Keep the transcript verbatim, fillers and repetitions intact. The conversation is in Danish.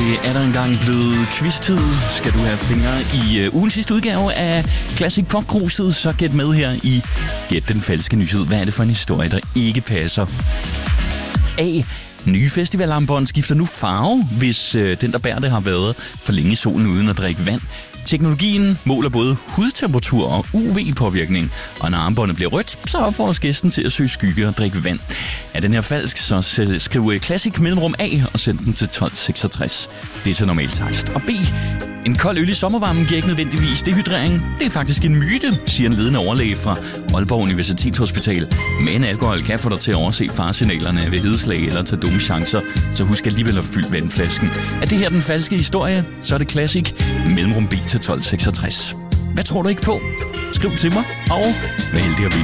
Det er der engang blevet quiz-tid. Skal du have fingre i uh, ugens sidste udgave af Classic Pop-kruset, så gæt med her i Gæt den falske nyhed. Hvad er det for en historie, der ikke passer? A. Nye festivalarmbånd skifter nu farve, hvis øh, den, der bærer det, har været for længe i solen uden at drikke vand. Teknologien måler både hudtemperatur og U V-påvirkning, og når armbåndet bliver rødt, så opfordres gæsten til at søge skygge og drikke vand. Er den her falsk, så skriv Classic mellemrum A og send den til tolv seksogtres. Det er til normal takst. Og B. En kold øl i sommervarmen giver ikke nødvendigvis dehydrering. Det er faktisk en myte, siger en ledende overlæge fra Aalborg Universitetshospital. Men alkohol kan få dig til at overse faresignalerne ved hedeslag eller tage dumme chancer, så husk alligevel at fylde vandflasken. Er det her den falske historie, så er det Classic mellemrum B til tolv seksogtres. Hvad tror du ikke på? Skriv til mig, og vær heldig at vinde.